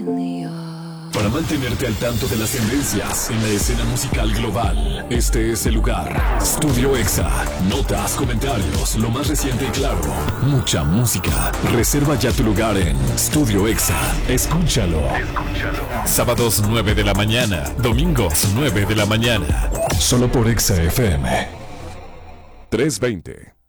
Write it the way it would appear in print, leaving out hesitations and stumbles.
Para mantenerte al tanto de las tendencias en la escena musical global, este es el lugar. Studio Exa. Notas, comentarios, lo más reciente y claro. Mucha música. Reserva ya tu lugar en Studio Exa. Escúchalo. Sábados 9 de la mañana. Domingos 9 de la mañana. Solo por Exa FM. 320.